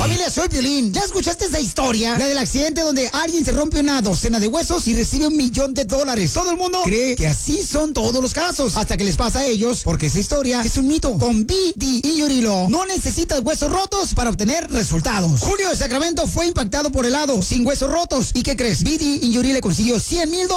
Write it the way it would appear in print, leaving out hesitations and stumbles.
Familia, soy Piolín. ¿Ya escuchaste esa historia? La del accidente donde alguien se rompe una docena de huesos y recibe $1,000,000. Todo el mundo cree que así son todos los casos, hasta que les pasa a ellos, porque esa historia es un mito. Con BD Injury Law no necesitas huesos rotos para obtener resultados. Julio de Sacramento fue impactado por helado sin huesos rotos. ¿Y qué crees? BD Injury le consiguió $100,000